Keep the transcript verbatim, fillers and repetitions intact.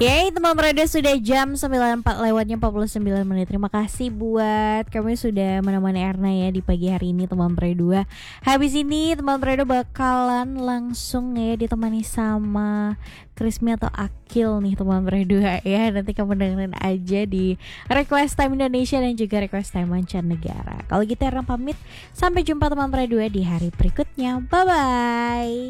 Yeay teman radio, sudah jam sembilan empat lewatnya empat puluh sembilan menit. Terima kasih buat kami sudah menemani Erna ya di pagi hari ini teman radio. Habis ini teman radio bakalan langsung ya ditemani sama Krismi atau Akil nih teman radio ya. Nanti kamu dengerin aja di Request Time Indonesia dan juga Request Time Mancanegara. Kalau gitu Erna pamit, sampai jumpa teman radio di hari berikutnya. Bye bye.